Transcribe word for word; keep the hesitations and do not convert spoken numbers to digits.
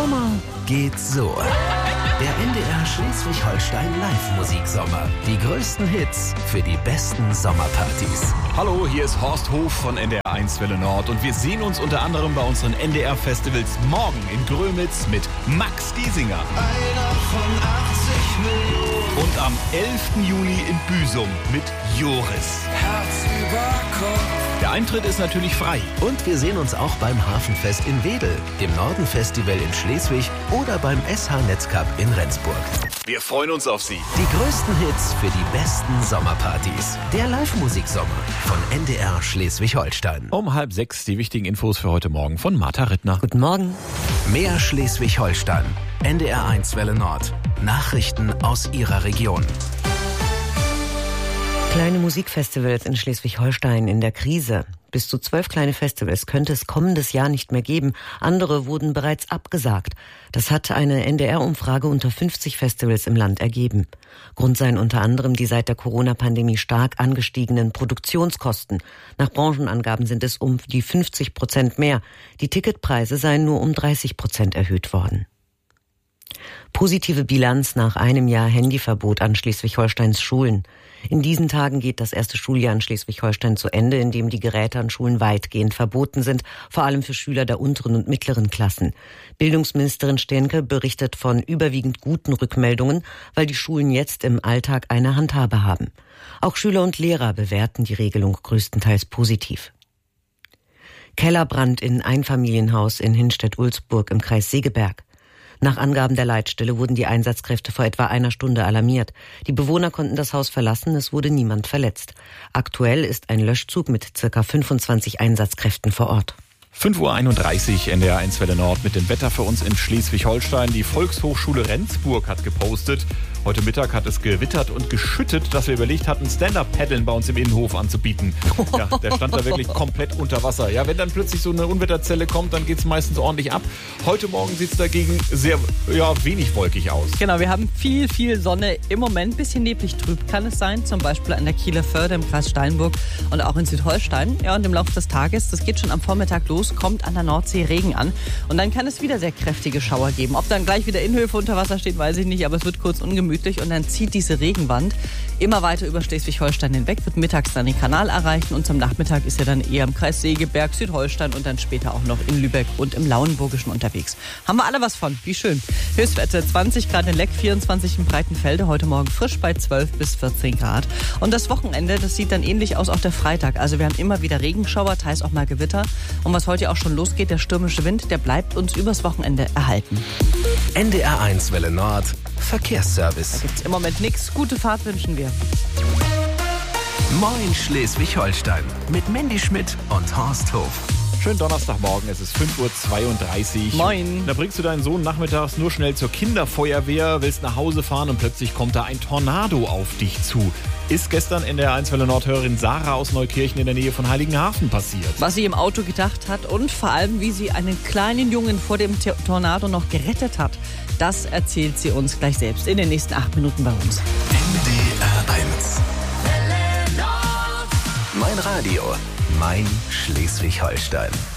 Sommer geht so. Der N D R Schleswig-Holstein Live-Musiksommer. Die größten Hits für die besten Sommerpartys. Hallo, hier ist Horst Hof von N D R eins Welle Nord und wir sehen uns unter anderem bei unseren N D R-Festivals morgen in Grömitz mit Max Giesinger. Einer von achtzig Millionen. Und am elften Juli in Büsum mit Joris. Herz über Kopf. Der Eintritt ist natürlich frei. Und wir sehen uns auch beim Hafenfest in Wedel, dem Norden-Festival in Schleswig oder beim S H-Netzcup in Rendsburg. Wir freuen uns auf Sie. Die größten Hits für die besten Sommerpartys. Der Live-Musiksommer von N D R Schleswig-Holstein. Um halb sechs die wichtigen Infos für heute Morgen von Martha Rittner. Guten Morgen. Mehr Schleswig-Holstein. N D R eins Welle Nord. Nachrichten aus Ihrer Region. Kleine Musikfestivals in Schleswig-Holstein in der Krise. Bis zu zwölf kleine Festivals könnte es kommendes Jahr nicht mehr geben. Andere wurden bereits abgesagt. Das hat eine N D R-Umfrage unter fünfzig Festivals im Land ergeben. Grund seien unter anderem die seit der Corona-Pandemie stark angestiegenen Produktionskosten. Nach Branchenangaben sind es um die fünfzig Prozent mehr. Die Ticketpreise seien nur um dreißig Prozent erhöht worden. Positive Bilanz nach einem Jahr Handyverbot an Schleswig-Holsteins Schulen. In diesen Tagen geht das erste Schuljahr in Schleswig-Holstein zu Ende, in dem die Geräte an Schulen weitgehend verboten sind, vor allem für Schüler der unteren und mittleren Klassen. Bildungsministerin Steenke berichtet von überwiegend guten Rückmeldungen, weil die Schulen jetzt im Alltag eine Handhabe haben. Auch Schüler und Lehrer bewerten die Regelung größtenteils positiv. Kellerbrand in Einfamilienhaus in Hinstedt-Ulzburg im Kreis Segeberg. Nach Angaben der Leitstelle wurden die Einsatzkräfte vor etwa einer Stunde alarmiert. Die Bewohner konnten das Haus verlassen, es wurde niemand verletzt. Aktuell ist ein Löschzug mit circa fünfundzwanzig Einsatzkräften vor Ort. fünf Uhr einunddreißig, N D R eins Welle Nord mit dem Wetter für uns in Schleswig-Holstein. Die Volkshochschule Rendsburg hat gepostet. Heute Mittag hat es gewittert und geschüttet, dass wir überlegt hatten, Stand-Up-Paddeln bei uns im Innenhof anzubieten. Ja, der stand da wirklich komplett unter Wasser. Ja, wenn dann plötzlich so eine Unwetterzelle kommt, dann geht es meistens ordentlich ab. Heute Morgen sieht es dagegen sehr ja, wenig wolkig aus. Genau, wir haben viel, viel Sonne. Im Moment ein bisschen neblig trüb kann es sein, zum Beispiel an der Kieler Förde im Kreis Steinburg und auch in Südholstein. Ja, und im Laufe des Tages, das geht schon am Vormittag los, kommt an der Nordsee Regen an. Und dann kann es wieder sehr kräftige Schauer geben. Ob dann gleich wieder Innenhöfe unter Wasser stehen, weiß ich nicht, aber es wird kurz ungemütlich. Und dann zieht diese Regenwand immer weiter über Schleswig-Holstein hinweg, wird mittags dann den Kanal erreichen und zum Nachmittag ist er dann eher im Kreis Segeberg, Südholstein und dann später auch noch in Lübeck und im Lauenburgischen unterwegs. Haben wir alle was von, wie schön. Höchstwerte zwanzig Grad in Leck, vierundzwanzig in Breitenfelde, heute Morgen frisch bei zwölf bis vierzehn Grad. Und das Wochenende, das sieht dann ähnlich aus, auch der Freitag. Also wir haben immer wieder Regenschauer, teils auch mal Gewitter. Und was heute auch schon losgeht, der stürmische Wind, der bleibt uns übers Wochenende erhalten. N D R eins Welle Nord. Verkehrsservice. Da gibt's im Moment nichts. Gute Fahrt wünschen wir. Moin Schleswig-Holstein mit Mandy Schmidt und Horst Hof. Schönen Donnerstagmorgen, es ist fünf Uhr zweiunddreißig. Moin. Da bringst du deinen Sohn nachmittags nur schnell zur Kinderfeuerwehr, willst nach Hause fahren und plötzlich kommt da ein Tornado auf dich zu. Ist gestern in der eins Welle Nord-Hörerin Sarah aus Neukirchen in der Nähe von Heiligenhafen passiert. Was sie im Auto gedacht hat und vor allem, wie sie einen kleinen Jungen vor dem Tornado noch gerettet hat, das erzählt sie uns gleich selbst in den nächsten acht Minuten bei uns. N D R eins. Mein Radio, mein Schleswig-Holstein.